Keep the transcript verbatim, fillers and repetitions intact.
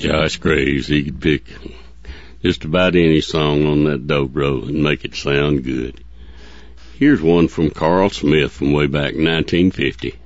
Josh Graves, he could pick just about any song on that dobro and make it sound good. Here's one from Carl Smith from way back nineteen fifty.